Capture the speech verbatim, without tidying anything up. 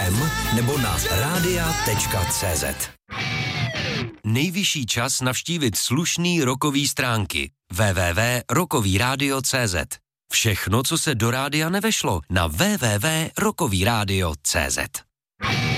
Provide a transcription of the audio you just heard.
M nebo na radia tečka cé zet. Nejvyšší čas navštívit slušný rockový stránky w w w tečka rockový rádio tečka cé zet. Všechno, co se do rádia nevešlo, na w w w tečka rockový rádio tečka cé zet.